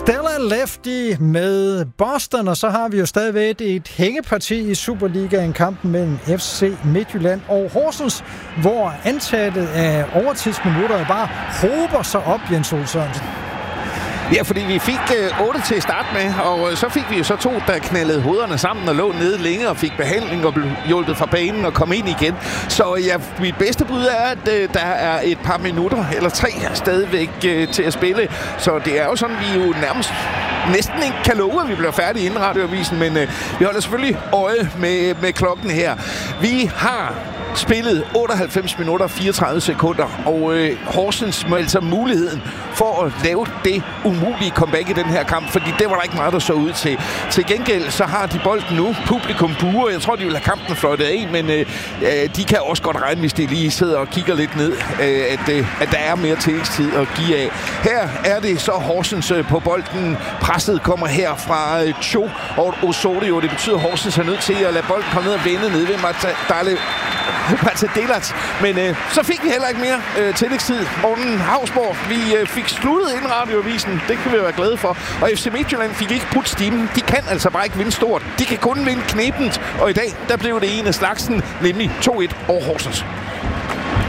Stella Lefty med Boston, og så har vi jo stadigvæk et hængeparti i Superligaen, kampen mellem FC Midtjylland og Horsens, hvor antallet af overtidsminutter bare hober sig op, Jens Ole Sørensen. Ja, fordi vi fik 8 til at starte med, og så fik vi jo så 2, der knaldede hovederne sammen og lå nede længe og fik behandling og blev hjulpet fra banen og kom ind igen. Så ja, mit bedste bud er, at der er et par minutter, eller 3 stadigvæk til at spille. Så det er jo sådan, vi jo næsten ikke kan love, at vi bliver færdige inden radioavisen, men vi holder selvfølgelig øje med klokken her. Vi har spillet 98 minutter 34 sekunder, og Horsens må altså muligheden for at lave det umulige comeback i den her kamp, fordi det var der ikke meget, der så ud til. Til gengæld så har de bolden nu. Publikum buer. Jeg tror, de vil have kampen fløjtet af, men de kan også godt regne, hvis de lige sidder og kigger lidt ned, at der er mere tillægstid at give af. Her er det så Horsens på bolden. Presset kommer her fra Cho og Osorio. Det betyder, at Horsens er nødt til at lade bolden komme ned og vende ned ved Matadelac. Men så fik vi heller ikke mere tillægstid. Morten Hausborg, vi fik sluttet inden radioavisen. Det kan vi være glade for. Og FC Midtjylland fik ikke brudt stimen. De kan altså bare ikke vinde stort. De kan kun vinde knebent. Og i dag, der blev det en af slagsen, nemlig 2-1 over Horsens.